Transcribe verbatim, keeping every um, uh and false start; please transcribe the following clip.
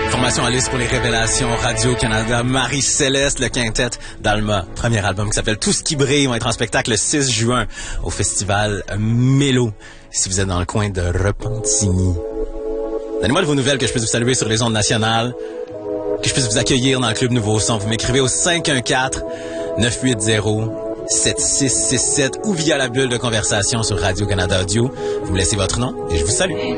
Formation à liste pour les révélations Radio-Canada. Marie-Céleste, le quintet d'Alma. Premier album qui s'appelle Tout ce qui brille. Va être en spectacle le six juin au festival Mélo. Si vous êtes dans le coin de Repentigny. Donnez-moi de vos nouvelles, que je puisse vous saluer sur les ondes nationales. Que je puisse vous accueillir dans le Club Nouveau Son. Vous m'écrivez au cinq un quatre neuf huit zéro sept six six sept ou via la bulle de conversation sur Radio-Canada Audio. Vous me laissez votre nom et je vous salue.